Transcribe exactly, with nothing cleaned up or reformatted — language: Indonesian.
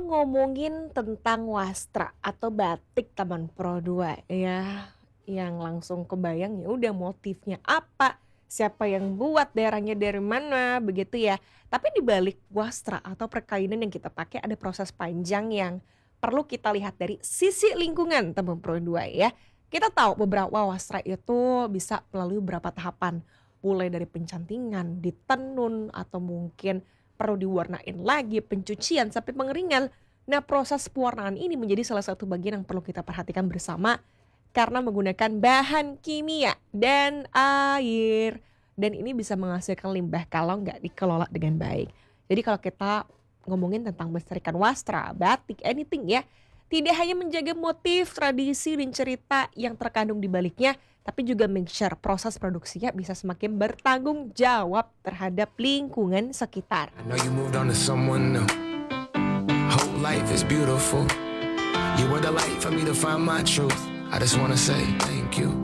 ngomongin tentang wastra atau batik Taman Pro dua ya, yang langsung kebayang ya udah motifnya apa, siapa yang buat, daerahnya dari mana, begitu ya. Tapi di balik wastra atau perkawinan yang kita pakai ada proses panjang yang perlu kita lihat dari sisi lingkungan Taman Pro dua ya. Kita tahu beberapa wastra itu bisa melalui beberapa tahapan, mulai dari pencantingan, ditenun, atau mungkin perlu diwarnain lagi, pencucian, sampai pengeringan. Nah, proses pewarnaan ini menjadi salah satu bagian yang perlu kita perhatikan bersama karena menggunakan bahan kimia dan air. Dan ini bisa menghasilkan limbah kalau nggak dikelola dengan baik. Jadi kalau kita ngomongin tentang melestarikan wastra, batik, anything ya, tidak hanya menjaga motif, tradisi, dan cerita yang terkandung di baliknya, tapi juga make sure proses produksinya bisa semakin bertanggung jawab terhadap lingkungan sekitar. I know you moved on to someone new. Whole life is beautiful. You were the light for me to find my truth. I just wanna say thank you.